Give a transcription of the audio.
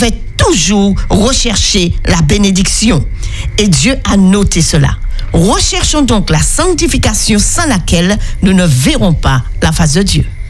devait toujours rechercher la bénédiction. Et Dieu a noté cela. Recherchons donc la sanctification sans laquelle nous ne verrons pas la face de Dieu.